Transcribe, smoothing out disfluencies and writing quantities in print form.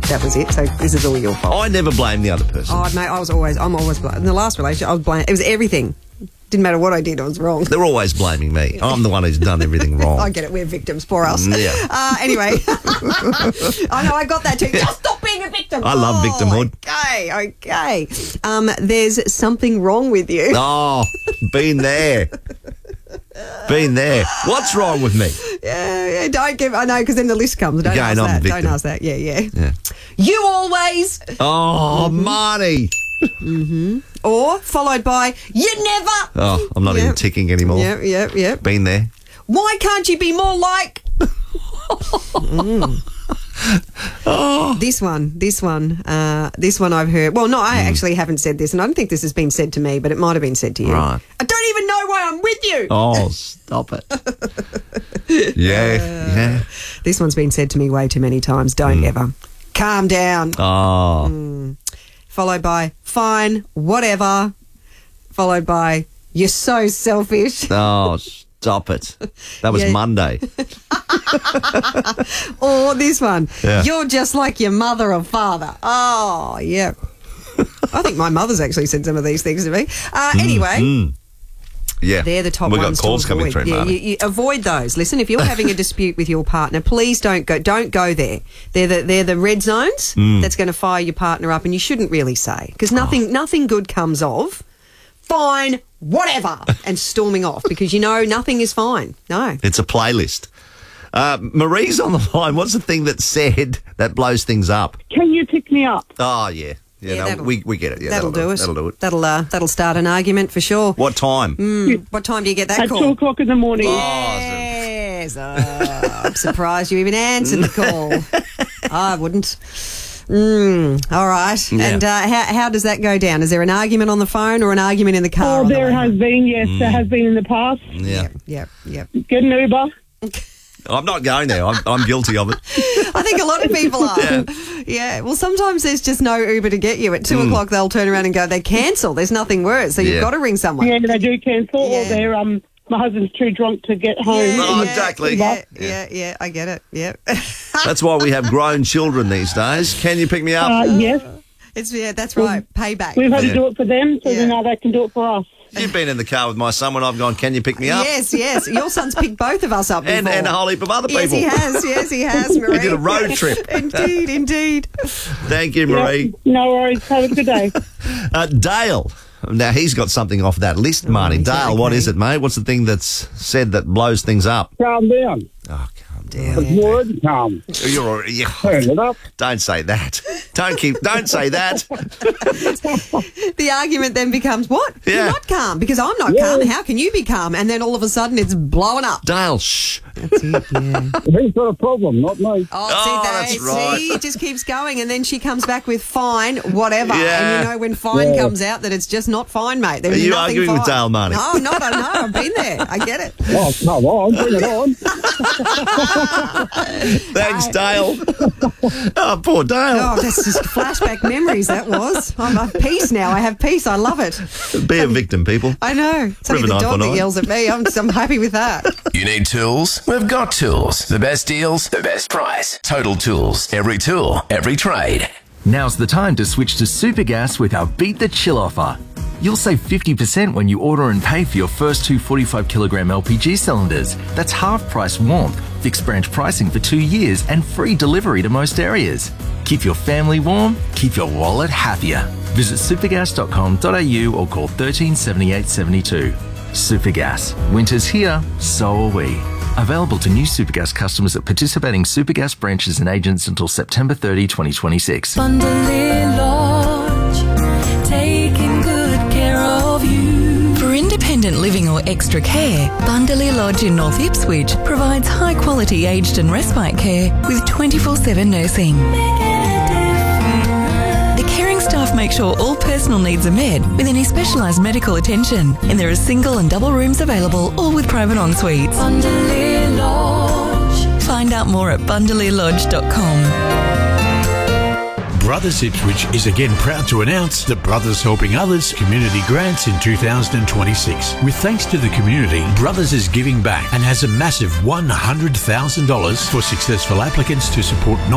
that was it. So this is all your fault. I never blame the other person. Oh, mate, I'm always blaming. In the last relationship, I was blaming. It was everything. Didn't matter what I did, I was wrong. They're always blaming me. I'm the one who's done everything wrong. I get it. We're victims. Poor us. Yeah. Anyway. I know, I got that too. Just stop being a victim. I love victimhood. Okay. There's something wrong with you. Oh, been there. Been there. What's wrong with me? Yeah, don't give... I know, because then the list comes. Don't Again, ask I'm that. a victim. Don't ask that. Yeah. You always... Oh, Marnie. Or followed by, you never... Oh, I'm not even ticking anymore. Yeah. Been there. Why can't you be more like... This one I've heard. Well, no, I actually haven't said this, and I don't think this has been said to me, but it might have been said to you. Right. I don't even know why I'm with you. Oh, stop it. Yeah. This one's been said to me way too many times. Don't ever. Calm down. Oh. Followed by, fine, whatever. Followed by, you're so selfish. Oh, stop it. That was Yeah. Monday. Or this one, Yeah. you're just like your mother or father. Oh, yeah. I think my mother's actually said some of these things to me. Anyway, Yeah. they're the top We've ones got calls to coming avoid. through, Yeah, Marnie. you avoid those. Listen, if you're having a dispute with your partner, please don't go there. They're the red zones that's going to fire your partner up, and you shouldn't really say, because nothing good comes of fine, whatever, and storming off, because you know nothing is fine. No. It's a playlist. Marie's on the line. What's the thing that's said that blows things up? Can you pick me up? Oh, yeah. No, we get it. Yeah, that'll do it. That'll do it. That'll start an argument for sure. What time? What time do you get that At call? 2 o'clock in the morning. Yes. I'm surprised you even answered the call. I wouldn't. All right. Yeah. And how does that go down? Is there an argument on the phone or an argument in the car? Oh, there has been, yes. There has been in the past. Yeah. Yep. Get an Uber. I'm not going there. I'm guilty of it. I think a lot of people are. Yeah. Well, sometimes there's just no Uber to get you. At 2 o'clock, they'll turn around and go, they cancel. There's nothing worse. So you've got to ring someone. Yeah, they do cancel, or they're my husband's too drunk to get home. Oh, exactly. Yeah, I get it. Yeah. That's why we have grown children these days. Can you pick me up? Yes. That's right. Payback. We've had to do it for them, so now they can do it for us. You've been in the car with my son when I've gone, can you pick me up? Yes. Your son's picked both of us up before. And a whole heap of other people. Yes, he has, Marie. We did a road trip. Indeed. Thank you, Marie. No worries. Have a good day. Dale. Now, he's got something off that list, Marnie. Dale, what is it, mate? What's the thing that's said that blows things up? Calm down. Oh, calm down. It's more than calm. You're already, Turn it up. Don't say that. Don't say that. The argument then becomes, what? Yeah. You're not calm, because I'm not calm. How can you be calm? And then all of a sudden it's blowing up. Dale, shh. That's it, yeah. He's got a problem, not me. That's right. See, it just keeps going, and then she comes back with fine, whatever. Yeah. And you know when fine comes out that it's just not fine, mate. There's Are you nothing arguing fine. with Dale, Marnie? No, not. I know. I've been there. I get it. Oh, come on, bring it on. Thanks, Dale. Oh, poor Dale. Oh, that's just flashback memories, that was. I have peace now. I have peace. I love it. Be a victim, people. I know. It's only the River dog that 949. yells at me. I'm happy with that. You need tools? We've got tools. The best deals, the best price. Total Tools. Every tool, every trade. Now's the time to switch to Supergas with our Beat the Chill offer. You'll save 50% when you order and pay for your first two 45-kilogram LPG cylinders. That's half-price warmth, fixed branch pricing for 2 years, and free delivery to most areas. Keep your family warm, keep your wallet happier. Visit supergas.com.au or call 13 78 72. Supergas. Winter's here, so are we. Available to new Supergas customers at participating Supergas branches and agents until September 30, 2026. Bundalea Lodge, taking good care of you. For independent living or extra care, Bundalea Lodge in North Ipswich provides high-quality aged and respite care with 24/7 nursing. The caring staff make sure all personal needs are met with any specialised medical attention, and there are single and double rooms available, all with private en-suites. Bundalea Lodge. Find out more at bundalealodge.com. Brothers Ipswich is again proud to announce the Brothers Helping Others community grants in 2026. With thanks to the community, Brothers is giving back and has a massive $100,000 for successful applicants to support